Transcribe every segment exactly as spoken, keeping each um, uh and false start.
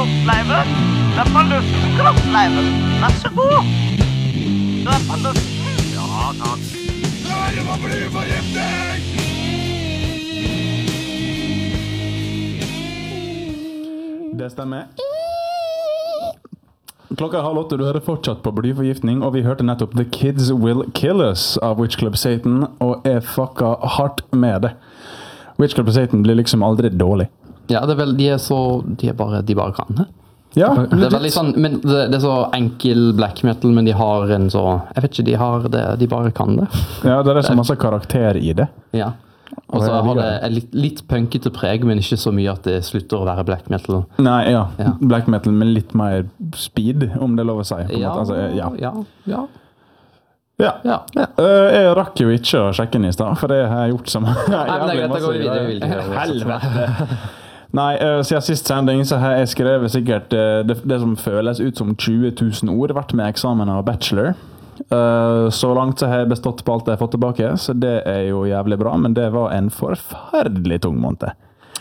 Leiven. Slipp av luften, Leiven. Vær så god. Slipp av luften. Ja, takk. Nei, det var blyforgifting! Det stemmer. Klokka er halv åtte, du hører fortsatt på blyforgiftning, og vi hørte nettopp The Kids Will Kill Us av Witch Club Satan, og er fucka hardt med det. Witch Club Satan blir liksom aldri dårlig. Ja, det er vel, de er så, de er bare, de bare kan det. Ja, det er veldig sånn, men det, det er så enkel black metal, men de har en så, jeg vet ikke, de har det, de bare kan det. Ja, det er så masse karakter i det. Ja. Og så har det et litt, litt punkete preg, men ikke så mye at det slutter å være black metal. Nei, ja. Ja. Black metal med litt mer speed, om det er lov å si. Ja, altså, ja. ja, ja. Ja. Ja. Ja. Uh, jeg rakk jo ikke å sjekke den i sted, for det har jeg gjort som... Nei, men det er greit, da går vi videre. Vi vil ikke gjøre det. Helvete! Nei, uh, siden sist sending så har jeg skrevet sikkert uh, det, det som føles ut som tjue tusen ord, vært med eksamen av bachelor. Uh, så langt så har jeg bestått på alt jeg har fått tilbake, så det er jo jævlig bra, men det var en forferdelig tung måned.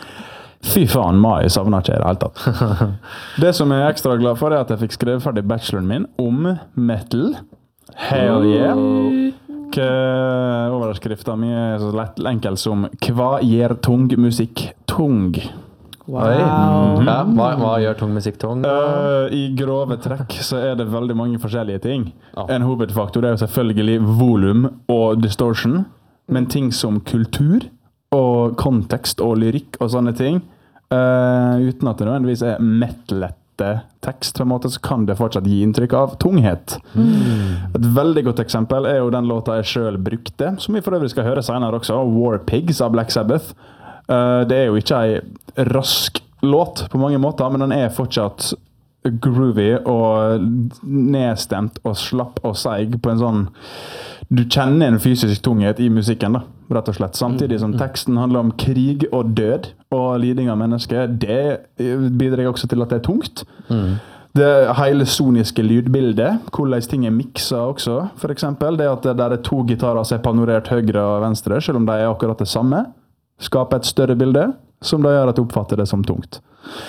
Fy faen, mai savner ikke jeg i det hele tatt. Det som jeg er ekstra glad for er at jeg fikk skrevet ferdig bacheloren min om metal. Hell yeah! Hva overskriften min er så lett enkel som «Hva gjør tung musikk tung?» Wow. Mm-hmm. Ja, hva, hva gjør tung musikk tung? Uh, I grove trekk så er det veldig mange forskjellige ting. Oh. En hovedfaktor er jo selvfølgelig volum og distortion, men ting som kultur og kontekst og lyrikk og sånne ting, uh, uten at det nødvendigvis er metlette tekst, på en måte, så kan det fortsatt gi inntrykk av tunghet. Mm. Et veldig godt eksempel er jo den låta jeg selv brukte, som vi for øvrig skal høre senere også, War Pigs av Black Sabbath. Uh, det er jo ikke en rask låt på mange måter, men den er fortsatt groovy og nedstemt og slapp og seig på en sånn... Du kjenner en fysisk tunghet i musikken da, rett og slett. Samtidig som teksten handler om krig og død og liding av mennesker. Det bidrar også til at det er tungt. Mm. Det hele soniske lydbildet, hvordan ting er mikset også, for eksempel. Det at det der er to gitarer som er panorert høyre og venstre, selv om de er akkurat det samme. Skape et større bilde, som da gjør at jeg oppfatter det som tungt.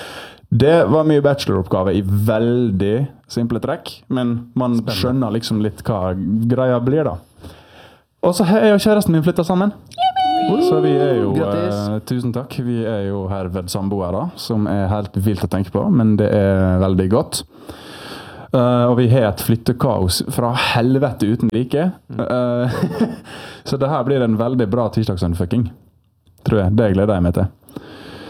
Det var mye bacheloroppgave i veldig simple trekk, men man Spennende. Skjønner liksom litt hva greia blir da. Og så har jeg og kjæresten min flyttet sammen. Så vi er jo, uh, tusen takk, vi er jo herved samboere, som er helt vilt å tenke på, men det er veldig godt. Uh, og vi har et flyttekaos fra helvete uten like. Uh, så det her blir en veldig bra tirsdagsunfucking. Tror jeg. Det gleder jeg meg til.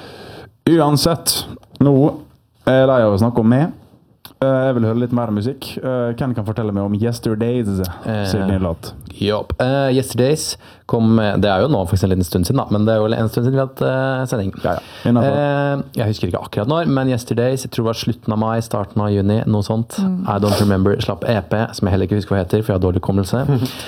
Uansett, nå er jeg lei av å snakke om meg. Jeg vil høre litt mer musikk. Hvem kan fortelle meg om Yesterdays, siden jeg låt? Jopp. Uh, Yesterdays kom, det er jo nå faktisk en liten stund siden da, men det er jo en stund siden vi har hatt uh, sending. Ja, ja. Uh, jeg husker ikke akkurat når, men Yesterdays, jeg tror det var slutten av mai, starten av juni, noe sånt. Mm. I Don't Remember, slapp E P, som jeg heller ikke husker hva heter, for jeg har dårlig kommelse.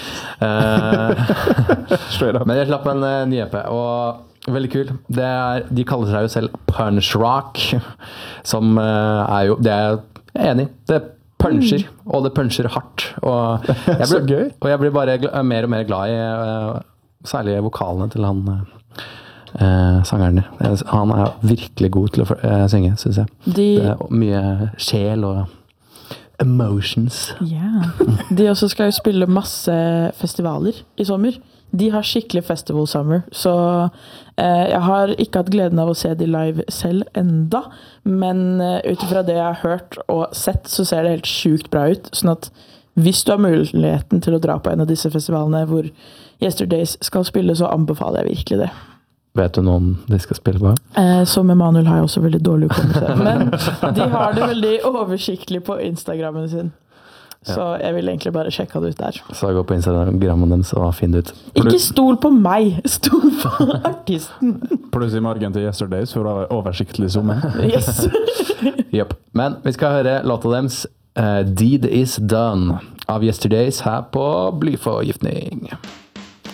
uh, men jeg slapp en uh, ny E P, og veldig kul. Det er, de kaller seg jo selv Punch Rock, som uh, er jo, det er jeg er enig. Det puncher, mm. og det puncher hardt. Og jeg blir, så gøy. Og jeg blir bare gl- mer og mer glad i uh, særlig vokalene til han uh, sangeren. Han er virkelig god til å uh, synge, synes jeg. De, det er mye sjel og emotions. Ja. De også skal jo spille masse festivaler i sommer. De har skikkelig festival summer, så eh, jeg har ikke hatt gleden av å se de live selv enda, men eh, utifra det jeg har hørt og sett, så ser det helt sjukt bra ut, sånn at hvis du har muligheten til å dra på en av disse festivalene hvor Yesterdays skal spille, så anbefaler jeg virkelig det. Vet du noen de skal spille på? Eh, som Emanuel har jeg også veldig dårlig hukommelse, men de har det veldig oversiktlig på Instagrammen sin. Så jeg vil egentlig bare sjekke det ut der. Så gå på Instagrammen deres og finn det ut. Ikke stol på meg, stol på artisten. Pluss i margen til Yesterdays for å ha oversiktlig zoom. Yes. Yep. Men vi skal høre låta deres uh, Deed is Done av Yesterdays her på Blyforgiftning.